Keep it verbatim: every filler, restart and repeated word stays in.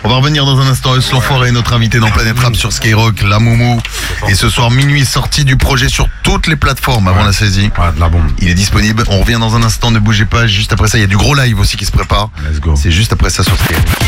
On va revenir dans un instant. Eus l'Enfoiré, notre invité dans Planète Rap sur Skyrock, la Moumou. Et ce soir, minuit, sortie du projet sur toutes les plateformes avant Ouais. la saisie. Ouais, de la bombe. Il est disponible. On revient dans un instant, ne bougez pas. Juste après ça, il y a du gros live aussi qui se prépare. Let's go. C'est juste après ça sur Skyrock.